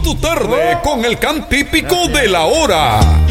tu tarde con el can típico de la hora.